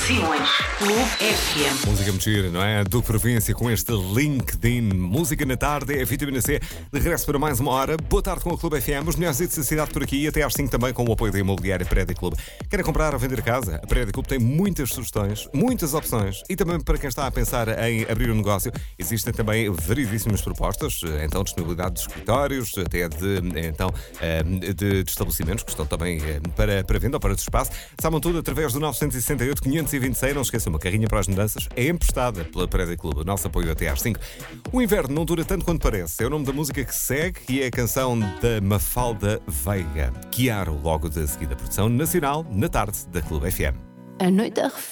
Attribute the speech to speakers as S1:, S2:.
S1: Simões, Clube FM.
S2: Música mentira, não é? Do Província com este LinkedIn. Música na tarde, é a Vitamina C. De regresso para mais uma hora. Boa tarde com a Clube FM. Os melhores hits da cidade por aqui e até às 5 também com o apoio da Imobiliária Prédio Clube. Querem comprar ou vender casa? A Prédio Clube tem muitas sugestões, muitas opções e também para quem está a pensar em abrir um negócio, existem também variedíssimas propostas. Então, disponibilidade de escritórios, até de estabelecimentos que estão também para venda ou para espaço. Sabem tudo através do 968 526. Não esqueçam, uma carrinha para as mudanças é emprestada pela Prédio Clube. O nosso apoio até às 5. O inverno não dura tanto quanto parece. É o nome da música que segue e é a canção da Mafalda Veiga. Chiaro, logo de seguida, produção nacional, na tarde da Clube FM.
S3: A noite